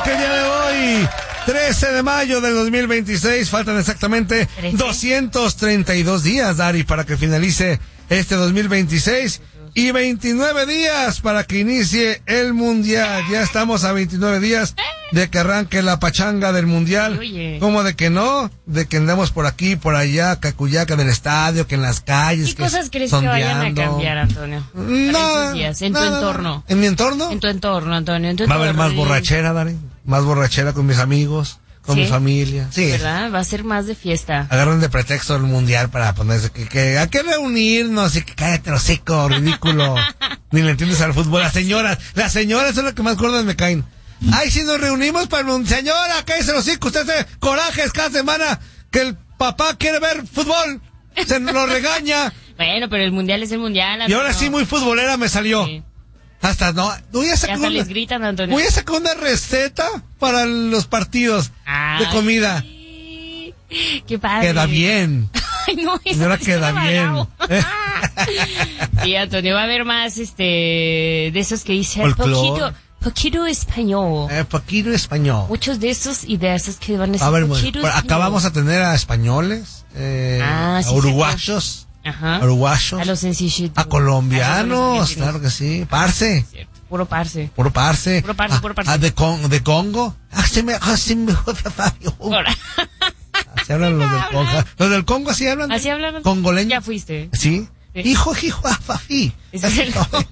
que el día de hoy, 13 de mayo del 2026, faltan exactamente 232 días, Dari, para que finalice este 2026 y 29 días para que inicie el Mundial. Ya estamos a 29 días de que arranque la pachanga del Mundial. Oye. ¿Cómo de que no? De que andemos por aquí, por allá, cacuyaca del estadio, que en las calles. ¿Qué cosas crees que vayan a cambiar, Antonio? Nada, esos días, en tu entorno. ¿En mi entorno? En tu entorno, Antonio. En tu Va a haber entorno. más borrachera, Dari. Más borrachera con mis amigos, con mi familia. Sí. ¿Verdad? Va a ser más de fiesta. Agarran de pretexto el Mundial para ponerse que hay que reunirnos y que cállate el hocico, ridículo. Ni le entiendes al fútbol. Las señoras son las que más gordas me caen. Ay, si nos reunimos para un señora, cállese el hocico, usted hace corajes cada semana que el papá quiere ver fútbol, se lo regaña. Bueno, pero el Mundial es el Mundial, Antonio. Y ahora sí muy futbolera me salió. Sí. Hasta no, voy a sacar Ya hasta les gritan, Antonio. voy a sacar una receta para los partidos de comida. Sí. Qué padre. Queda bien. Ay, no, eso Señora, queda bien. Sí, Antonio, va a haber más, de esos que dicen Folclor. poquito español. Poquito español. Muchos de esos y de esos que van a A decir ver, poquito acá español. vamos a tener a españoles, sí, a uruguayos, Ajá. a uruguayos, A los sencillitos. a colombianos, argentinos. claro que sí, parce. Cierto, puro parce. Puro parce. Puro parce, puro parce. De Congo. Así me Ahora. Así hablan los del Congo. Los del Congo así hablan. Así hablan. Congoleños. Ya fuiste. Sí. Sí. Hijo, afafi. Ese es el-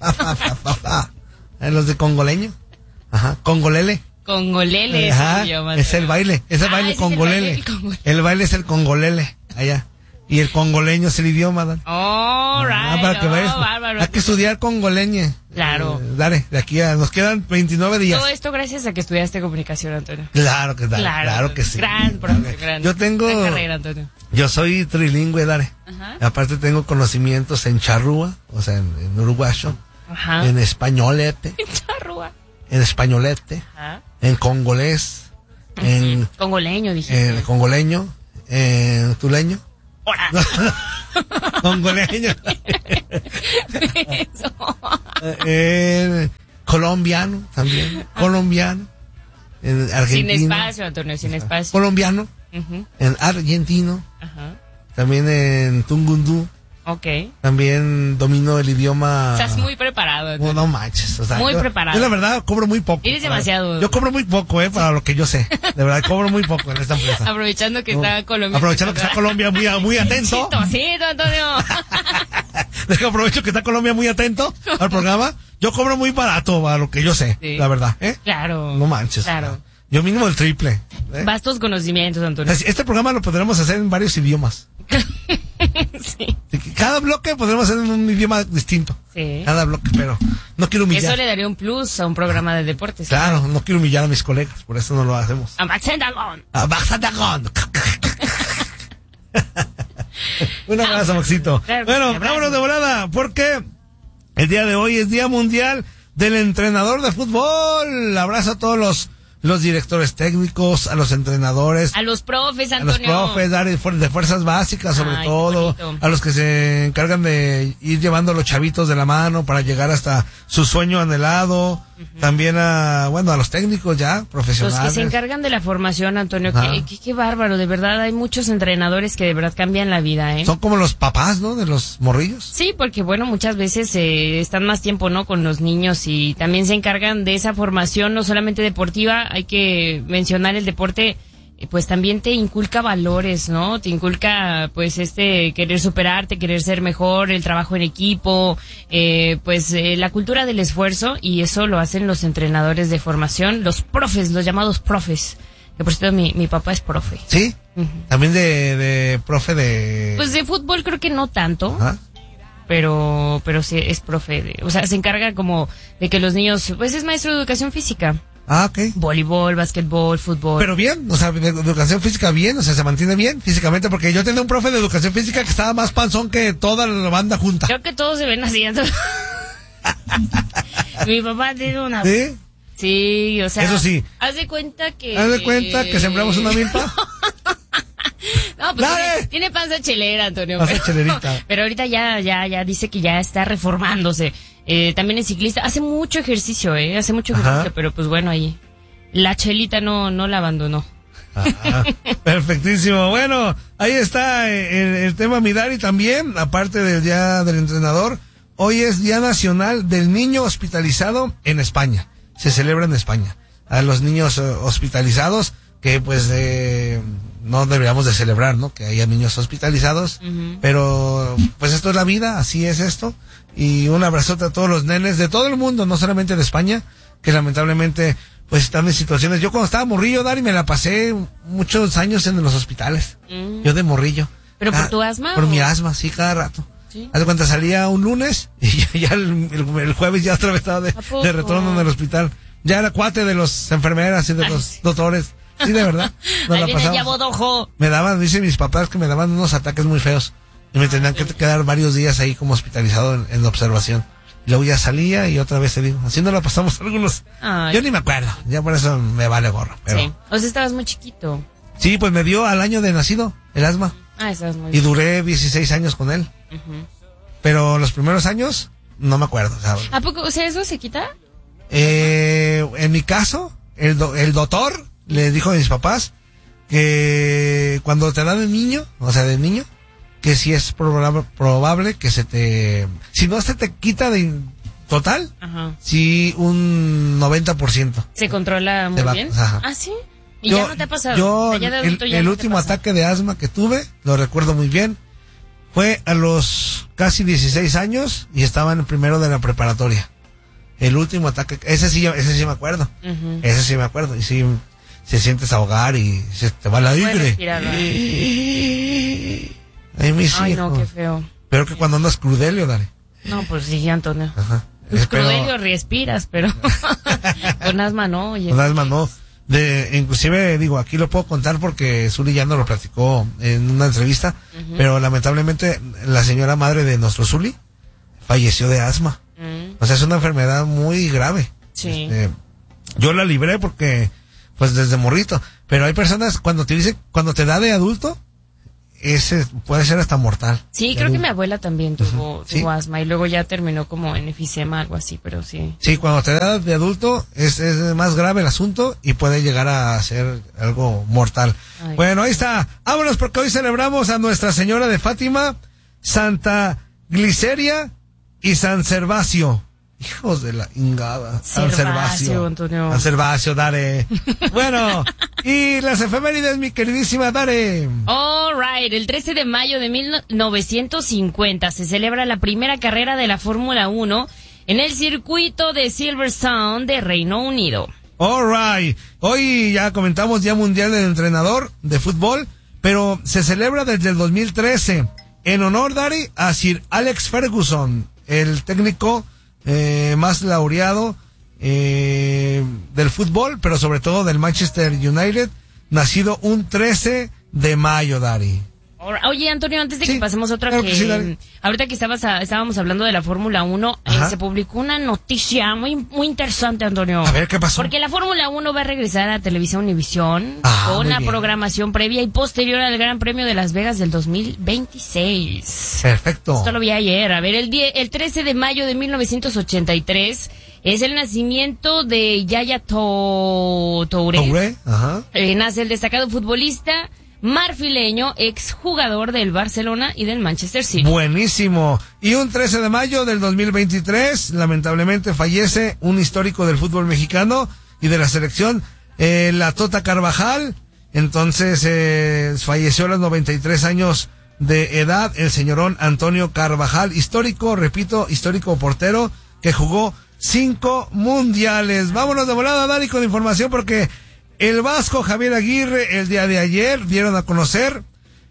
Los de congoleño. Ajá. Congolele. Congolele es Ajá. el idioma, Es el Antonio. baile. Es el Ah, baile ese es el congolele. baile del congolele. El baile es el congolele. Allá. Y el congoleño es el idioma, Dan. All right. Para que vayas. Bárbaro. Hay que estudiar congoleñe. Claro. Dale, de aquí nos quedan 29 días. Todo esto gracias a que estudiaste comunicación, Antonio. Claro que dale, claro que sí. Gran profe, gran. Yo tengo. Gran carrera, Antonio. Yo soy trilingüe, Dare. Ajá. Aparte tengo conocimientos en charrúa, o sea, en uruguayo, Ajá. en españolete, Charrúa. en españolete, Ajá. en congolés, en Congoleño, dije. congoleño, en tuleño, Ahora. congoleño, Eso. en colombiano también, colombiano, en Sin argentino, espacio, Antonio, sin espacio. colombiano, Ujú. en argentino, Ajá. también en tungundú, Ok. también domino el idioma. Estás muy preparado, Antonio. No manches, o sea, Muy yo, preparado. Yo la verdad cobro muy poco. Eres demasiado. Yo cobro muy poco, para lo que yo sé. De verdad, cobro muy poco en esta empresa. Aprovechando que No. está Colombia. Aprovechando que está Colombia muy atento. Tocito, Antonio. Deja aprovecho que está Colombia muy atento al programa. Yo cobro muy barato a lo que yo sé, Sí. la verdad, ¿eh? Claro. No manches. Claro. Yo mínimo el triple. Vastos conocimientos, Antonio. Este programa lo podremos hacer en varios idiomas. Sí. Cada bloque podremos hacer en un idioma distinto. Sí. Cada bloque, pero no quiero humillar. Eso le daría un plus a un programa de deportes. Claro, no quiero humillar a mis colegas, por eso no lo hacemos. A Max Endagon. Un abrazo, Maxito. Claro, Bueno, un abrazo. vámonos de volada, porque el día de hoy es Día Mundial del Entrenador de Fútbol. Abrazo a todos los directores técnicos, a los entrenadores, A los profes, a los Antonio. profes de fuerzas básicas, sobre Ay, qué todo, bonito. a los que se encargan de ir llevando a los chavitos de la mano para llegar hasta su sueño anhelado, también a los técnicos ya, Los profesionales. que se encargan de la formación, Antonio. Ajá. Qué bárbaro. De verdad, hay muchos entrenadores que de verdad cambian la vida, ¿eh? Son como los papás, ¿no? De los morrillos. Sí, porque bueno, muchas veces están más tiempo, ¿no? Con los niños y también se encargan de esa formación, no solamente deportiva. Hay que mencionar el deporte, pues también te inculca valores, ¿no? Te inculca, pues, querer superarte, querer ser mejor, el trabajo en equipo, la cultura del esfuerzo, y eso lo hacen los entrenadores de formación, los profes, los llamados profes. Que por cierto, mi papá es profe. ¿Sí? Ujú. También de profe de... Pues de fútbol creo que no tanto. Ajá. pero sí es profe, o sea, se encarga como de que los niños, pues es maestro de educación física, Ah, ok. voleibol, básquetbol, fútbol. Pero bien, o sea, de educación física bien, o sea, se mantiene bien físicamente, porque yo tenía un profe de educación física que estaba más panzón que toda la banda junta. Creo que todos se ven así. Mi papá tiene una... ¿Sí? Sí, o sea... Eso sí. Haz de cuenta que... ¿Haz de cuenta que sembramos una milpa? No, pues ¡Dale! tiene panza chelera, Antonio. Panza chelerita. Pero ahorita ya dice que ya está reformándose. También es ciclista. Hace mucho ejercicio, Hace mucho Ajá. ejercicio, pero pues bueno, ahí la Chelita no la abandonó. Perfectísimo. Bueno, ahí está el tema, mi Dari. También, aparte del Día del Entrenador, hoy es Día Nacional del Niño Hospitalizado en España. Se celebra en España. A los niños hospitalizados, que pues no deberíamos de celebrar, ¿no? Que haya niños hospitalizados. Uh-huh. Pero pues esto es la vida, así es esto. Y un abrazote a todos los nenes de todo el mundo, no solamente de España, que lamentablemente pues están en situaciones. Yo cuando estaba morrillo, Dari, me la pasé muchos años en los hospitales. Yo de morrillo. ¿Pero por tu asma? Por mi asma, sí, cada rato. ¿Sí? Haz de cuenta, salía un lunes y ya el jueves ya otra vez estaba de retorno en el hospital. Ya era cuate de los enfermeras y de los doctores. Sí, de verdad. Ahí viene ya Bodojo. Me daban, dicen mis papás, que me daban unos ataques muy feos. Y me tenían que quedar varios días ahí como hospitalizado en observación. Luego ya salía y otra vez te digo, así no la pasamos algunos. Yo ni me acuerdo, ya por eso me vale gorro. Pero... Sí, o sea, estabas muy chiquito. Sí, pues me dio al año de nacido el asma. Estabas muy Y duré 16 años con él. Uh-huh. Pero los primeros años, no me acuerdo. ¿Sabes? ¿A poco? O sea, ¿eso se quita? En mi caso, el doctor le dijo a mis papás que cuando te da de niño, que sí es probable que si no se te quita de total, ajá, sí un 90%. ¿Se controla muy bien? Ajá. ¿Ah, sí? ¿Y ya no te ha pasado? El último ataque de asma que tuve, lo recuerdo muy bien, fue a los casi 16 años y estaba en el primero de la preparatoria. El último ataque, ese sí me acuerdo. Uh-huh. Ese sí me acuerdo. Y sí, se sientes ahogar y se te va la aire. Ay, no, qué feo. Pero que cuando andas crudelio, Dari. No, pues sí, Antonio. Ajá. Pues crudelio respiras, pero con asma no, oye. Con asma no. Inclusive, digo, aquí lo puedo contar porque Zuli ya nos lo platicó en una entrevista, uh-huh, pero lamentablemente la señora madre de nuestro Zuli falleció de asma. Uh-huh. O sea, es una enfermedad muy grave. Sí. Yo la libré porque, pues desde morrito, pero hay personas cuando te da de adulto, ese puede ser hasta mortal. Sí, creo que mi abuela también tuvo asma y luego ya terminó como en enfisema, algo así, pero sí. Sí, cuando te da de adulto es más grave el asunto y puede llegar a ser algo mortal. Ay, bueno, ahí está. Vámonos porque hoy celebramos a Nuestra Señora de Fátima, Santa Gliceria y San Servacio. Hijos de la ingada. San Servacio, Antonio. San Servacio, Dare. Bueno, y las efemérides, mi queridísima Dare. All right, el 13 de mayo de 1950 se celebra la primera carrera de la Fórmula 1 en el circuito de Silverstone de Reino Unido. All right. Hoy ya comentamos Día Mundial del Entrenador de Fútbol, pero se celebra desde el 2013 en honor, Dari, a Sir Alex Ferguson, el técnico más laureado del fútbol, pero sobre todo del Manchester United, nacido un 13 de mayo, Dari. Oye, Antonio, antes de que pasemos a otra, claro que sí, ahorita que estábamos hablando de la Fórmula 1, se publicó una noticia muy interesante, Antonio. A ver, ¿qué pasó? Porque la Fórmula 1 va a regresar a Televisión Univisión con una programación previa y posterior al Gran Premio de Las Vegas del 2026. Perfecto. Esto lo vi ayer. A ver, el 13 de mayo de 1983 es el nacimiento de Yaya Touré. Ajá. Nace el destacado futbolista marfileño, exjugador del Barcelona y del Manchester City. Buenísimo. Y un 13 de mayo del 2023, lamentablemente fallece un histórico del fútbol mexicano y de la selección, la Tota Carvajal. Entonces, falleció a los 93 años de edad el señorón Antonio Carvajal, histórico portero que jugó 5 mundiales. Vámonos de volada, Dari, con información porque el vasco Javier Aguirre el día de ayer dieron a conocer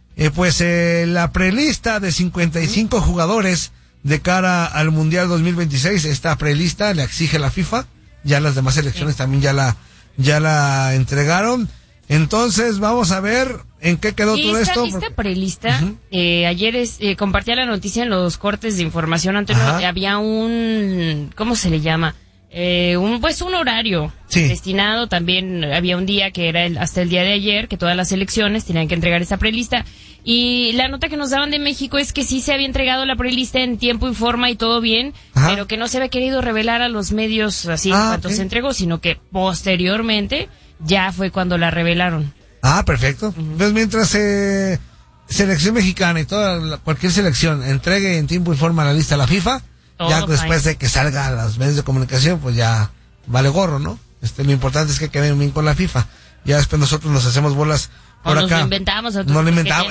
la prelista de 55 jugadores de cara al Mundial 2026. Esta prelista la exige la FIFA, ya las demás selecciones también ya la entregaron. Entonces vamos a ver en qué quedó todo esto. Esta prelista, ayer compartía la noticia en los cortes de información, Antonio. Había ¿cómo se le llama? un horario destinado. También había un día que era hasta el día de ayer, que todas las selecciones tenían que entregar esa prelista. Y la nota que nos daban de México es que sí se había entregado la prelista en tiempo y forma y todo bien, pero que no se había querido revelar a los medios así en cuanto se entregó, sino que posteriormente ya fue cuando la revelaron. Perfecto. Pues mientras selección mexicana y cualquier selección entregue en tiempo y forma la lista a la FIFA, todo ya después de que salga a los medios de comunicación, pues ya vale gorro, ¿no? Lo importante es que queden bien con la FIFA. Ya después nosotros nos hacemos bolas por acá. Nos lo inventamos. No lo inventamos.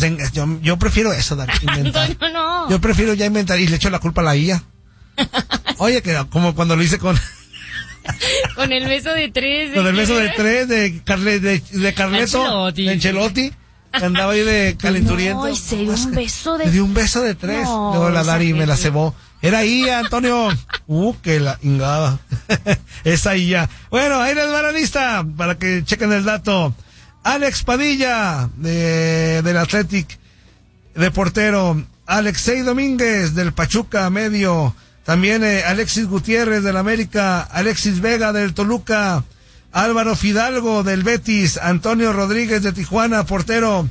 Yo prefiero eso, inventar. No. Yo prefiero ya inventar y le echo la culpa a la IA. Oye, que como cuando lo hice con... con el beso de tres. Con el beso de tres de Carleto, de Ancelotti. Que andaba ahí de calenturiento. No, se dio un beso de... Le dio un beso de tres. No, luego la Dari me la cebó. Era ahí, Antonio. Que la ingada. Esa IA. Bueno, ahí les va la lista para que chequen el dato. Alex Padilla, del Athletic, de portero. Alexei Domínguez, del Pachuca, medio. También Alexis Gutiérrez, del América. Alexis Vega, del Toluca. Álvaro Fidalgo, del Betis. Antonio Rodríguez, de Tijuana, portero.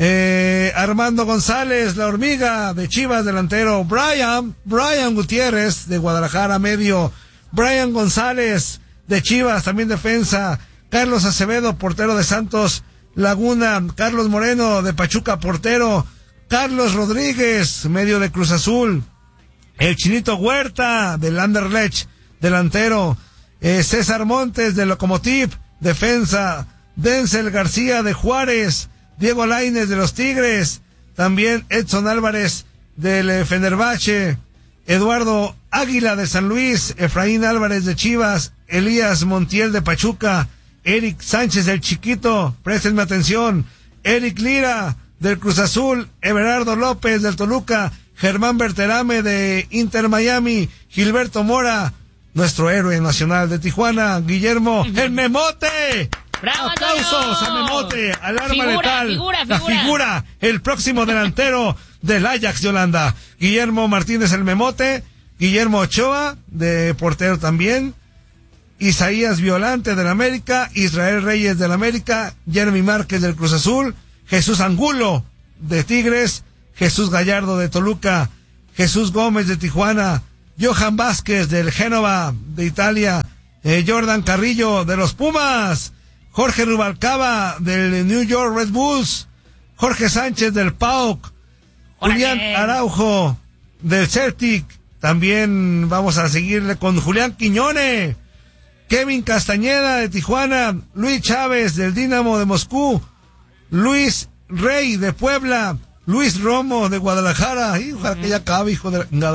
Armando González, la Hormiga, de Chivas, delantero. Brian Gutiérrez, de Guadalajara, medio. Brian González, de Chivas, también defensa. Carlos Acevedo, portero de Santos Laguna. Carlos Moreno, de Pachuca, portero. Carlos Rodríguez, medio de Cruz Azul. El Chinito Huerta, del Anderlecht, delantero. César Montes, de Lokomotiv, defensa. Denzel García, de Juárez. Diego Lainez, de los Tigres. También Edson Álvarez, del Fenerbahce. Eduardo Águila, de San Luis. Efraín Álvarez, de Chivas. Elías Montiel, de Pachuca. Eric Sánchez, del Chiquito, préstenme atención. Eric Lira, del Cruz Azul. Everardo López, del Toluca. Germán Berterame, de Inter Miami. Gilberto Mora, nuestro héroe nacional, de Tijuana. Guillermo El Memote. ¡Bravo, aplausos a Memote, al arma letal, figura. la figura, el próximo delantero del Ajax de Holanda. Guillermo Martínez El Memote. Guillermo Ochoa, de portero también. Isaías Violante, del América. Israel Reyes, del América. Jeremy Márquez, del Cruz Azul. Jesús Angulo, de Tigres. Jesús Gallardo, de Toluca. Jesús Gómez, de Tijuana. Johan Vázquez, del Génova, de Italia. Jordan Carrillo, de los Pumas. Jorge Rubalcaba, del New York Red Bulls. Jorge Sánchez, del PAOK. Julián Araujo, del Celtic. También vamos a seguirle con Julián Quiñone. Kevin Castañeda, de Tijuana. Luis Chávez, del Dinamo de Moscú. Luis Rey, de Puebla. Luis Romo, de Guadalajara. Ojalá que ya acabe, hijo de la...